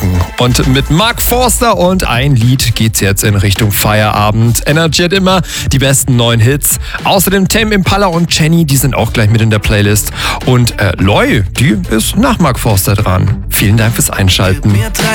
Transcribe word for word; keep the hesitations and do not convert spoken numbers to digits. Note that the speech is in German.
Morgen. Und mit Mark Forster und ein Lied geht's jetzt in Richtung Feierabend. Energy hat immer die besten neuen Hits. Außerdem Tame Impala und Jenny, die sind auch gleich mit in der Playlist. Und äh, Loi, die ist nach Mark Forster dran. Vielen Dank fürs Einschalten.